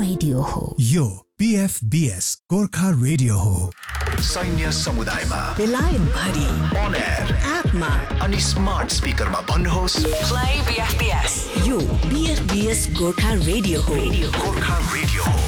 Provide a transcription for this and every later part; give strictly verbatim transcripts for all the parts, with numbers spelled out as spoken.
Radio हो। यो पीएफबीएस Gorkha radio हो। सैन्य समुदायमा बेलायत भरि अन एयर एपमा अनि स्मार्ट स्पिकरमा भन्नुहोस् प्ले बीएफबीएस। यो बीएफबीएस गोर्खा रेडियो हो। गोर्खा रेडियो हो।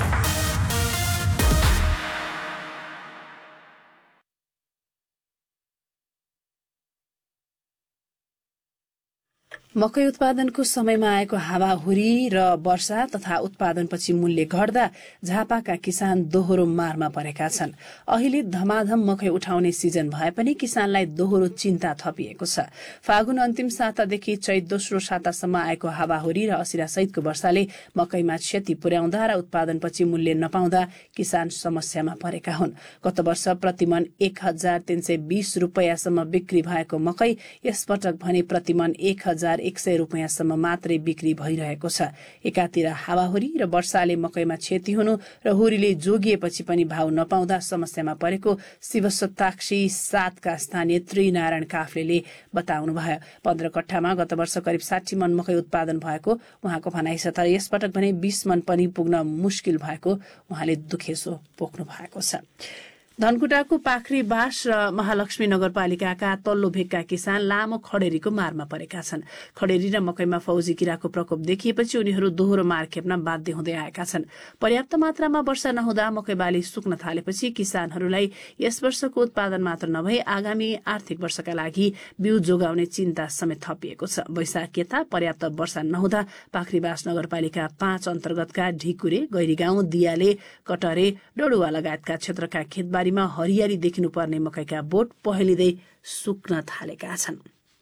मकै उत्पादनको समयमा आएको हावाहुरी र वर्षा तथा उत्पादनपछि मूल्य घट्दा झापाका किसान दोहोरो मारमा परेका छन्। अहिले धमाधम मकै उठाउने सिजन भए पनि किसानलाई दोहोरो चिन्ता थपिएको छ। फागुन अन्तिम सातादेखि चैत दोस्रो सातासम्म आएको हावाहुरी र असिरा सहितको वर्षाले मकैमा क्षति पुर्याउँदा र उत्पादनपछि मूल्य नपाउँदा किसान समस्यामा परेका हुन्। गत वर्ष प्रतिमन एक हजार तीन सय बीस रूपियाँसम्म बिक्री भएको मकै यसपटक भने प्रतिमन एक हजार एक सय रूपियाँसम्म मात्रै बिक्री भइरहेको छ। एकातिर हावाहुरी र वर्षाले मकैमा क्षति हुनु र हुरीले जोगिएपछि पनि भाव नपाउँदा समस्यामा परेको शिवसत्ताक्षी सातका स्थानीय त्रिनारायण काफ्लेले बताउनुभयो। पन्ध्र कट्ठामा गत वर्ष करिब साठी मन मकै उत्पादन भएको उहाँको भनाइ छ। तर यसपटक भने बीस मन पनि पुग्न मुस्किल भएको उहाँले दुखेसो पोख्नु भएको छ। धनकुटाको पाखरीबास र महालक्ष्मी नगरपालिकाका तल्लो भेगका किसान लामो खडेरीको मारमा परेका छन्। खडेरी र मकैमा फौजी किराको प्रकोप देखिएपछि उनीहरू दोहोरो मार खेप्न बाध्य हुँदै आएका छन्। पर्याप्त मात्रामा वर्षा नहुँदा मकै बाली सुक्न थालेपछि किसानहरूलाई यस वर्षको उत्पादन मात्र नभई आगामी आर्थिक वर्षका लागि बिउ जोगाउने चिन्ता समेत थपिएको छ। वैशाख यता पर्याप्त वर्षा नहुँदा पाखरीबास नगरपालिका पाँच अन्तर्गतका ढिकुरे, गैरीगाउँ, दियाले, कटरे, डडुवा लगायतका क्षेत्रका खेतबारी हरियाली देखिनुपर्ने मकैका बोट पहेलिँदै सुक्न थालेका छन्।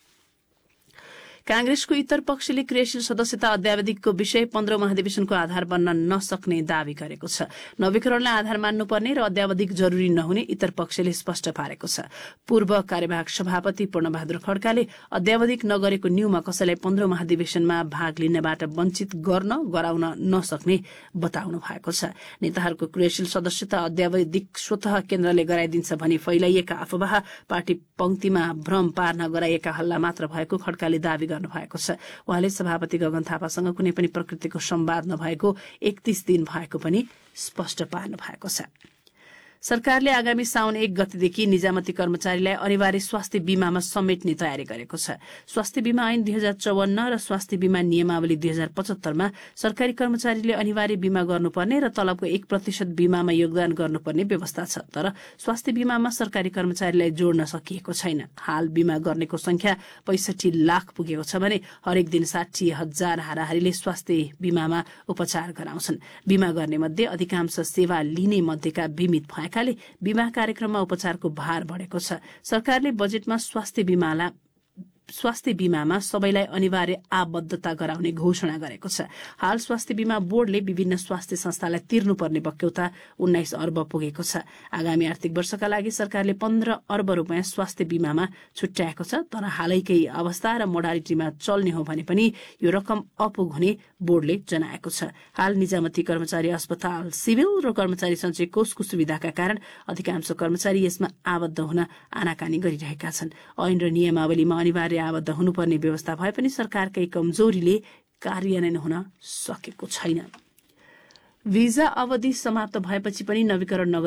कांग्रेसको इतर पक्षले क्रियाशील सदस्यता अध्यावधिकको विषय पन्ध्र महाधिवेशनको आधार बन्न नसक्ने दावी गरेको छ। नवीकरणलाई आधार मान्नुपर्ने र अध्यावधिक जरूरी नहुने इतर पक्षले स्पष्ट पारेको छ। पूर्व कार्यवाहक सभापति पूर्णबहादुर खड्काले अध्यावधिक नगरेको न्यूमा कसैलाई पन्ध्र महाधिवेशनमा भाग लिनबाट वञ्चित गर्न गराउन नसक्ने बताउनु भएको छ। नेताहरूको क्रियाशील सदस्यता अध्यावधिक स्वतः केन्द्रले गराइदिन्छ भनी फैलाइएका अफवाह पार्टी पंक्तिमा भ्रम पार्न गराइएका हल्ला मात्र भएको खड्काले दावी गर्नु भएको छ। उहाँले सभापति गगन थापासँग कुनै पनि प्रकृतिको संवाद नभएको एकतीस दिन भएको पनि स्पष्ट पार्नु भएको छ। सरकारले आगामी साउन एक गतेदेखि निजामती कर्मचारीलाई अनिवार्य स्वास्थ्य बीमामा समेट्ने तयारी गरेको छ। स्वास्थ्य बीमा ऐन दुई हजार चौवन्न र स्वास्थ्य बीमा नियमावली दुई हजार पचहत्तरमा सरकारी कर्मचारीले अनिवार्य बीमा गर्नुपर्ने र तलबको एक प्रतिशत बीमामा योगदान गर्नुपर्ने व्यवस्था छ। तर स्वास्थ्य बीमामा सरकारी कर्मचारीलाई जोड्न सकिएको छैन। हाल बीमा गर्नेको संख्या पैंसठी लाख पुगेको छ भने हरेक दिन साठी हजार हाराहारीले स्वास्थ्य बीमामा उपचार गराउँछन्। बीमा गर्ने मध्ये अधिकांश सेवा लिने मध्येका बीमित भएका बीमा कार्यक्रममा उपचारको भार बढेको छ। सरकारले बजेटमा स्वास्थ्य बीमाला स्वास्थ्य बीमामा सबैलाई अनिवार्य आबद्धता गराउने घोषणा गरेको छ। हाल स्वास्थ्य बीमा बोर्डले विभिन्न स्वास्थ्य संस्थालाई तिर्नुपर्ने बक्यौता उन्नाइस अर्ब पुगेको छ। आगामी आर्थिक वर्षका लागि सरकारले पन्ध्र अर्ब रूपियाँ स्वास्थ्य बीमामा छुट्याएको छ। तर हालैकै अवस्था र मोडालिटीमा चल्ने हो भने पनि यो रकम अपुग हुने बोर्डले जनाएको छ। हाल निजामती कर्मचारी अस्पताल, सिभिल र कर्मचारी सञ्चय कोषको सुविधाका कारण अधिकांश कर्मचारी यसमा आबद्ध हुन आनाकानी गरिरहेका छन्। ऐन र नियमावलीमा अनिवार्य आबद्ध हुनुपर्ने व्यवस्था भए पनि सरकारकै कमजोरीले कार्यान्वयन हुन सकेको छैन। भिजा अवधि समाप्त भएपछि पनि नवीकरण